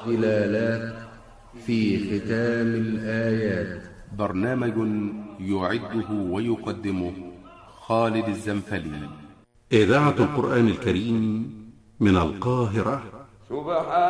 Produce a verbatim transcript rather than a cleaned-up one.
ضلالات في ختام الآيات. برنامج يعده ويقدمه خالد الزنفلي. إذاعة القرآن الكريم من القاهرة. سبحان